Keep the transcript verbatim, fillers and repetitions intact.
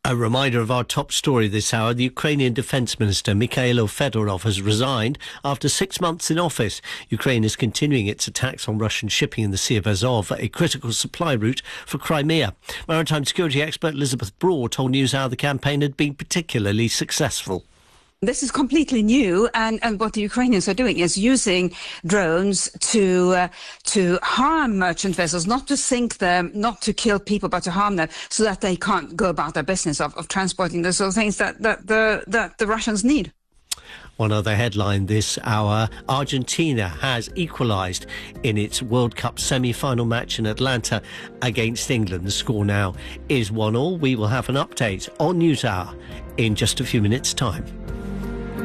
A reminder of our top story this hour. The Ukrainian Defence Minister Mikhailo Fedorov has resigned after six months in office. Ukraine is continuing its attacks on Russian shipping in the Sea of Azov, a critical supply route for Crimea. Maritime security expert Elizabeth Broad told NewsHour the campaign had been particularly successful. This is completely new, and, and what the Ukrainians are doing is using drones to uh, to harm merchant vessels, not to sink them, not to kill people, but to harm them, so that they can't go about their business of, of transporting the sort of things that, that, the, that the Russians need. One other headline this hour, Argentina has equalised in its World Cup semi-final match in Atlanta against England. The score now is one all. We will have an update on NewsHour in just a few minutes' time.